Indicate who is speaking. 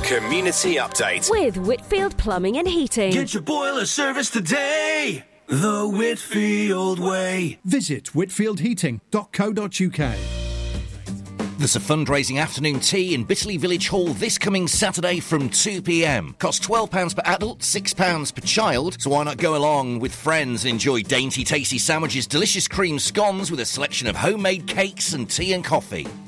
Speaker 1: Community Update
Speaker 2: with Whitfield Plumbing and Heating.
Speaker 3: Get your boiler service today, the Whitfield way.
Speaker 4: Visit whitfieldheating.co.uk.
Speaker 5: There's a fundraising afternoon tea in Bitterley Village Hall this coming Saturday from 2 p.m. Costs £12 per adult, £6 per child, so why not go along with friends and enjoy dainty, tasty sandwiches, delicious cream scones with a selection of homemade cakes and tea and coffee.